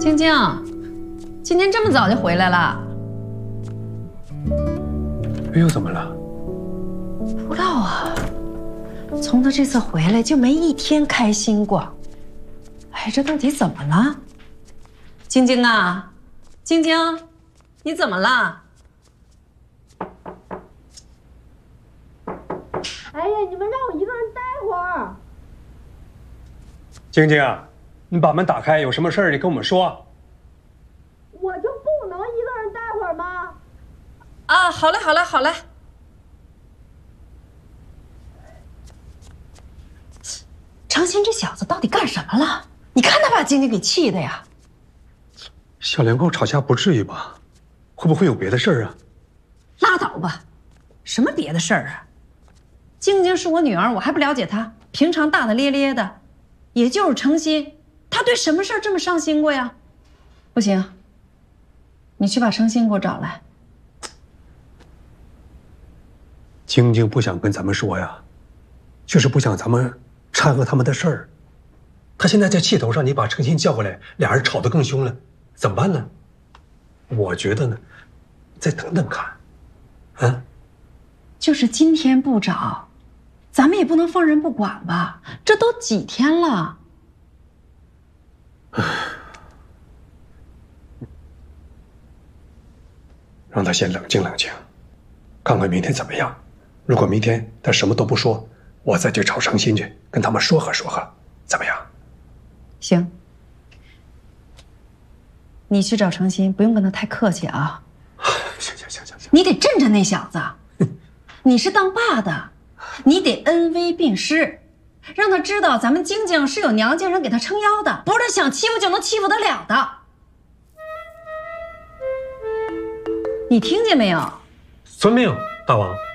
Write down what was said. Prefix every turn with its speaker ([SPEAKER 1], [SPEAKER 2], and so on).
[SPEAKER 1] 晶晶，今天这么早就回来了？
[SPEAKER 2] 又怎么了？
[SPEAKER 1] 不知道啊，从他这次回来就没一天开心过。哎，这到底怎么了？晶晶啊，晶晶，你怎么了？
[SPEAKER 3] 哎呀，你们让我一个人待会儿。
[SPEAKER 2] 晶晶啊，你把门打开，有什么事儿你跟我们说。
[SPEAKER 3] 我就不能一个人待会儿吗？
[SPEAKER 1] 啊，好嘞，好嘞，好嘞。程鑫这小子到底干什么了？你看他把晶晶给气的呀！
[SPEAKER 2] 小两口吵架不至于吧？会不会有别的事儿啊？
[SPEAKER 1] 拉倒吧，什么别的事儿啊？晶晶是我女儿，我还不了解她，平常大大咧咧的，也就是程鑫，他对什么事儿这么上心过呀？不行，你去把程鑫给我找来。
[SPEAKER 2] 晶晶不想跟咱们说呀，就是不想咱们掺和他们的事儿。他现在在气头上，你把程鑫叫过来，俩人吵得更凶了，怎么办呢？我觉得呢，再等等看。啊，
[SPEAKER 1] 就是今天不找，咱们也不能放任不管吧？这都几天了。
[SPEAKER 2] 让他先冷静冷静，看看明天怎么样。如果明天他什么都不说，我再去找程鑫去，跟他们说和说和，怎么样？
[SPEAKER 1] 行，你去找程鑫，不用跟他太客气啊。
[SPEAKER 2] 行，
[SPEAKER 1] 你得镇着那小子。你是当爸的，你得恩威并施，让他知道咱们晶晶是有娘家人给他撑腰的，不是他想欺负就能欺负得了的。你听见没有？
[SPEAKER 2] 遵命，大王。